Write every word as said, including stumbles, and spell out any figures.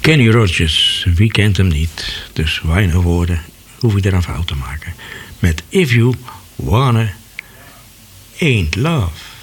Kenny Rogers, wie kent hem niet? Dus weinig woorden, hoef ik er een fout te maken. Met If You Wanna Ain't Love.